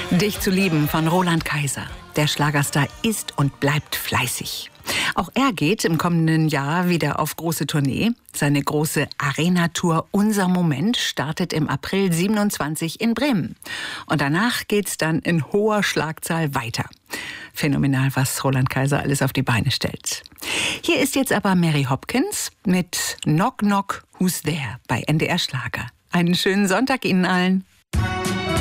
Dich zu lieben von Roland Kaiser. Der Schlagerstar ist und bleibt fleißig. Auch er geht im kommenden Jahr wieder auf große Tournee. Seine große Arena-Tour Unser Moment startet im April 27 in Bremen. Und danach geht's dann in hoher Schlagzahl weiter. Phänomenal, was Roland Kaiser alles auf die Beine stellt. Hier ist jetzt aber Mary Hopkins mit Knock Knock Who's There bei NDR Schlager. Einen schönen Sonntag Ihnen allen.